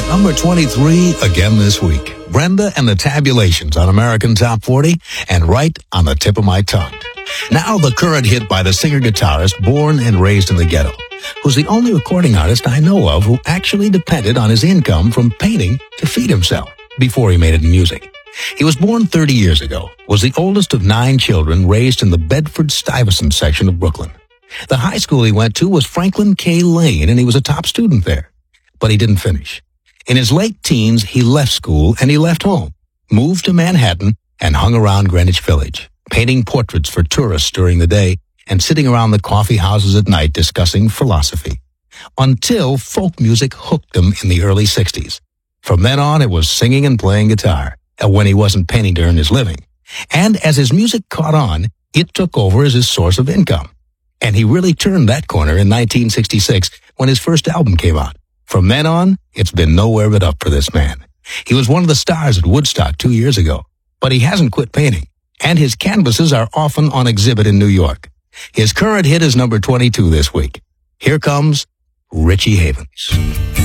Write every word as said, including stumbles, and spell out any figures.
At number twenty-three, again this week, Brenda and the Tabulations on American Top forty, and Right on the Tip of My Tongue. Now the current hit by the singer-guitarist born and raised in the ghetto, who's the only recording artist I know of who actually depended on his income from painting to feed himself before he made it in music. He was born thirty years ago, was the oldest of nine children raised in the Bedford-Stuyvesant section of Brooklyn. The high school he went to was Franklin K. Lane, and he was a top student there. But he didn't finish. In his late teens, he left school and he left home, moved to Manhattan, and hung around Greenwich Village, painting portraits for tourists during the day and sitting around the coffee houses at night discussing philosophy. Until folk music hooked him in the early sixties. From then on, it was singing and playing guitar, when he wasn't painting to earn his living. And as his music caught on, it took over as his source of income. And he really turned that corner in nineteen sixty-six when his first album came out. From then on, it's been nowhere but up for this man. He was one of the stars at Woodstock two years ago, but he hasn't quit painting, and his canvases are often on exhibit in New York. His current hit is number twenty-two this week. Here comes Richie Havens.